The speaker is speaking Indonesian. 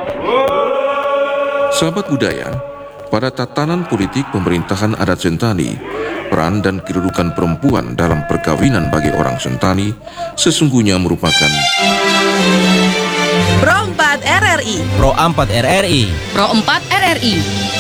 Sahabat budaya, pada tatanan politik pemerintahan adat Sentani, peran dan kedudukan perempuan dalam perkawinan bagi orang Sentani sesungguhnya merupakan Pro 4 RRI. Pro 4 RRI. Pro 4 RRI.